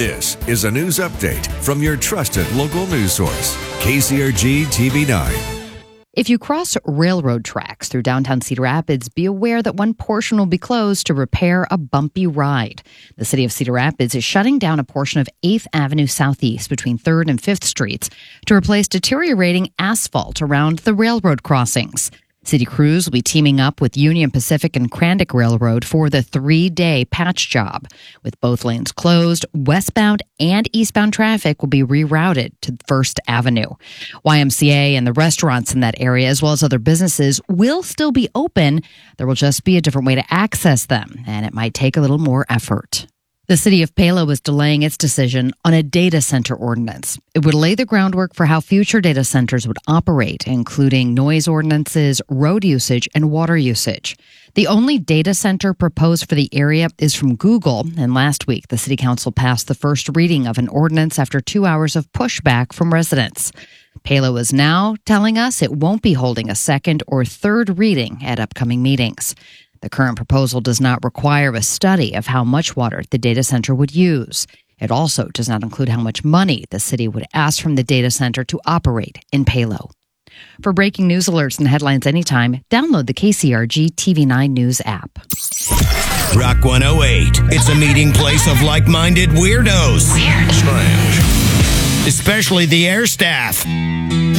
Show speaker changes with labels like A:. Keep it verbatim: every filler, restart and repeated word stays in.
A: This is a news update from your trusted local news source, K C R G T V nine.
B: If you cross railroad tracks through downtown Cedar Rapids, be aware that one portion will be closed to repair a bumpy ride. The city of Cedar Rapids is shutting down a portion of eighth Avenue Southeast between third and fifth Streets to replace deteriorating asphalt around the railroad crossings. City crews will be teaming up with Union Pacific and Crandic Railroad for the three-day patch job. With both lanes closed, westbound and eastbound traffic will be rerouted to First Avenue. Y M C A and the restaurants in that area, as well as other businesses, will still be open. There will just be a different way to access them, and it might take a little more effort. The city of Palo is delaying its decision on a data center ordinance. It would lay the groundwork for how future data centers would operate, including noise ordinances, road usage, and water usage. The only data center proposed for the area is from Google, and last week the city council passed the first reading of an ordinance after two hours of pushback from residents. Palo is now telling us it won't be holding a second or third reading at upcoming meetings. The current proposal does not require a study of how much water the data center would use. It also does not include how much money the city would ask from the data center to operate in Palo. For breaking news alerts and headlines anytime, download the K C R G T V nine News app.
C: Rock one oh eight. It's a meeting place of like-minded weirdos.
B: Weird.
C: Strange. Especially the air staff.